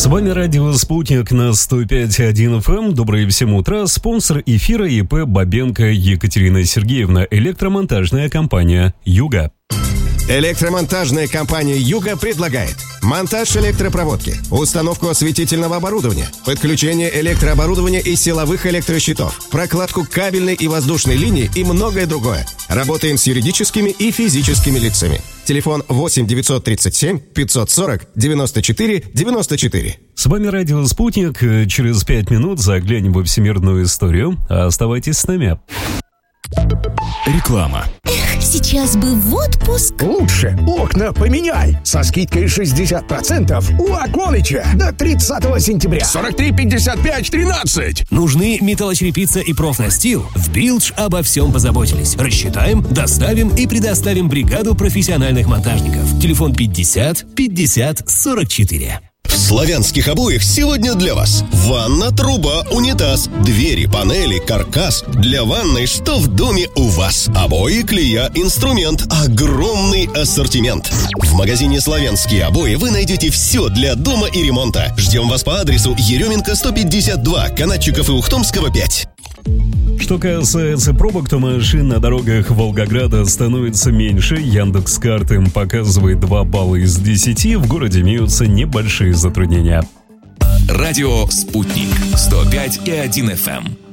вами радио «Спутник» на 105.1 FM. Доброе всем утро. Спонсор эфира ИП Бабенко Екатерина Сергеевна. Электромонтажная компания «Юга». Электромонтажная компания «Юга» предлагает монтаж электропроводки, установку осветительного оборудования, подключение электрооборудования и силовых электрощитов, прокладку кабельной и воздушной линии и многое другое. Работаем с юридическими и физическими лицами. Телефон 8 937 540 94 94. С вами радио «Спутник». Через 5 минут заглянем во всемирную историю. Оставайтесь с нами. Реклама. Сейчас бы в отпуск. Лучше окна поменяй. Со скидкой 60% у Аквалыча до 30 сентября. 43 55 13. Нужны металлочерепица и профнастил? В Билдж обо всем позаботились. Рассчитаем, доставим и предоставим бригаду профессиональных монтажников. Телефон 50 50 44. В славянских обоях сегодня для вас ванна, труба, унитаз, двери, панели, каркас. Для ванной что в доме у вас? Обои, клея, инструмент, огромный ассортимент. В магазине «Славянские обои» вы найдете все для дома и ремонта. Ждем вас по адресу Еременко 152, Канатчиков и Ухтомского 5. Что касается пробок, то машин на дорогах Волгограда становится меньше. Яндекс.Карты им показывает 2 балла из 10. В городе имеются небольшие затруднения. Радио «Спутник» 105.1 FM.